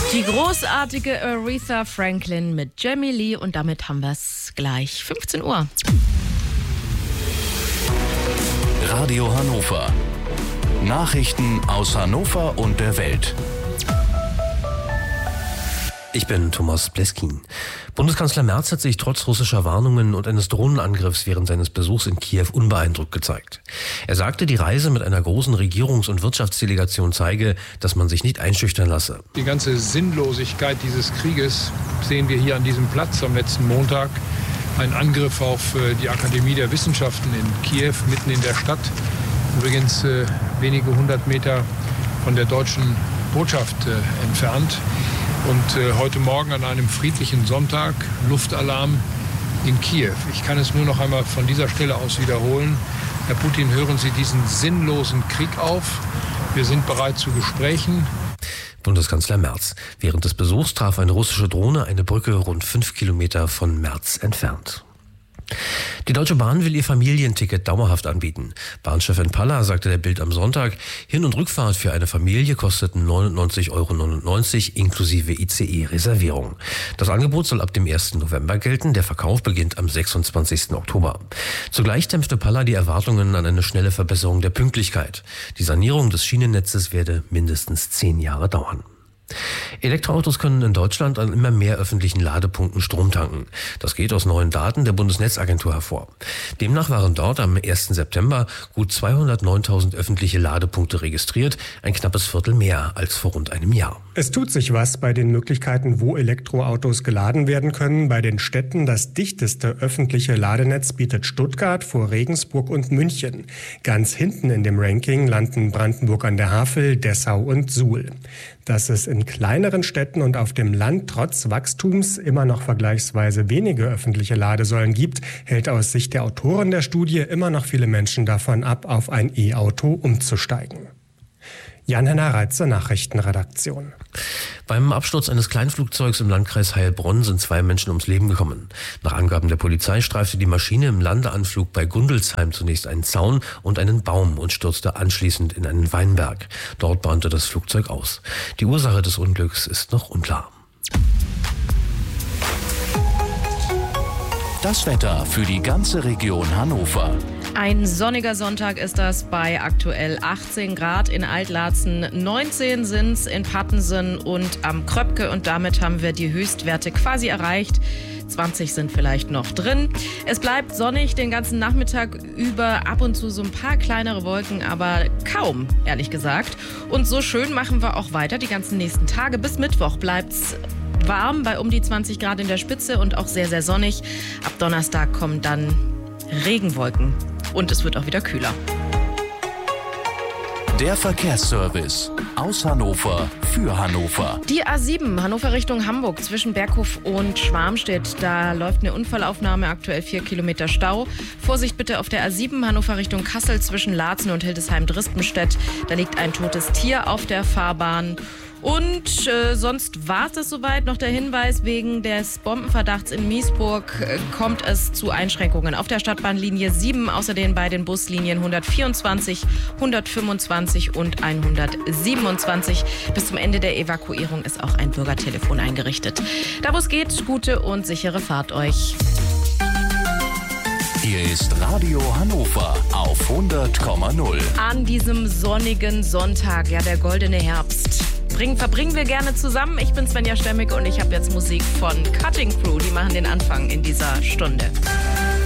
Die großartige Aretha Franklin mit Jamie Lee und damit haben wir es gleich 15 Uhr. Radio Hannover. Nachrichten aus Hannover und der Welt. Ich bin Thomas Bleskin. Bundeskanzler Merz hat sich trotz russischer Warnungen und eines Drohnenangriffs während seines Besuchs in Kiew unbeeindruckt gezeigt. Er sagte, die Reise mit einer großen Regierungs- und Wirtschaftsdelegation zeige, dass man sich nicht einschüchtern lasse. Die ganze Sinnlosigkeit dieses Krieges sehen wir hier an diesem Platz am letzten Montag. Ein Angriff auf die Akademie der Wissenschaften in Kiew, mitten in der Stadt. Übrigens wenige 100 Meter von der deutschen Botschaft entfernt. Und heute Morgen an einem friedlichen Sonntag Luftalarm in Kiew. Ich kann es nur noch einmal von dieser Stelle aus wiederholen. Herr Putin, hören Sie diesen sinnlosen Krieg auf. Wir sind bereit zu Gesprächen. Bundeskanzler Merz. Während des Besuchs traf eine russische Drohne eine Brücke rund 5 Kilometer von Merz entfernt. Die Deutsche Bahn will ihr Familienticket dauerhaft anbieten. Bahnchefin Palla sagte der Bild am Sonntag, Hin- und Rückfahrt für eine Familie kosteten 99,99 € inklusive ICE-Reservierung. Das Angebot soll ab dem 1. November gelten, der Verkauf beginnt am 26. Oktober. Zugleich dämpfte Palla die Erwartungen an eine schnelle Verbesserung der Pünktlichkeit. Die Sanierung des Schienennetzes werde mindestens 10 Jahre dauern. Elektroautos können in Deutschland an immer mehr öffentlichen Ladepunkten Strom tanken. Das geht aus neuen Daten der Bundesnetzagentur hervor. Demnach waren dort am 1. September gut 209.000 öffentliche Ladepunkte registriert, ein knappes Viertel mehr als vor rund einem Jahr. Es tut sich was bei den Möglichkeiten, wo Elektroautos geladen werden können. Bei den Städten das dichteste öffentliche Ladenetz bietet Stuttgart vor Regensburg und München. Ganz hinten in dem Ranking landen Brandenburg an der Havel, Dessau und Suhl. Dass es in kleineren Städten und auf dem Land trotz Wachstums immer noch vergleichsweise wenige öffentliche Ladesäulen gibt, hält aus Sicht der Autoren der Studie immer noch viele Menschen davon ab, auf ein E-Auto umzusteigen. Jan-Henner Reitze, Nachrichtenredaktion. Beim Absturz eines Kleinflugzeugs im Landkreis Heilbronn sind 2 Menschen ums Leben gekommen. Nach Angaben der Polizei streifte die Maschine im Landeanflug bei Gundelsheim zunächst einen Zaun und einen Baum und stürzte anschließend in einen Weinberg. Dort brannte das Flugzeug aus. Die Ursache des Unglücks ist noch unklar. Das Wetter für die ganze Region Hannover. Ein sonniger Sonntag ist das bei aktuell 18 Grad in Altlaatzen, 19 sind es in Pattensen und am Kröpke und damit haben wir die Höchstwerte quasi erreicht. 20 sind vielleicht noch drin. Es bleibt sonnig den ganzen Nachmittag über, ab und zu so ein paar kleinere Wolken, aber kaum, ehrlich gesagt. Und so schön machen wir auch weiter die ganzen nächsten Tage. Bis Mittwoch bleibt's warm bei um die 20 Grad in der Spitze und auch sehr, sehr sonnig. Ab Donnerstag kommen dann Regenwolken und es wird auch wieder kühler. Der Verkehrsservice aus Hannover für Hannover. Die A7 Hannover Richtung Hamburg zwischen Berghof und Schwarmstedt. Da läuft eine Unfallaufnahme, aktuell 4 Kilometer Stau. Vorsicht bitte auf der A7 Hannover Richtung Kassel zwischen Laatzen und Hildesheim-Dristenstedt. Da liegt ein totes Tier auf der Fahrbahn. Und sonst war es das soweit. Noch der Hinweis, wegen des Bombenverdachts in Miesburg kommt es zu Einschränkungen auf der Stadtbahnlinie 7, außerdem bei den Buslinien 124, 125 und 127. Bis zum Ende der Evakuierung ist auch ein Bürgertelefon eingerichtet. Da wo es geht, gute und sichere Fahrt euch. Hier ist Radio Hannover auf 100,0. An diesem sonnigen Sonntag, ja der goldene Herbst. Verbringen wir gerne zusammen. Ich bin Svenja Stemmig und ich habe jetzt Musik von Cutting Crew. Die machen den Anfang in dieser Stunde.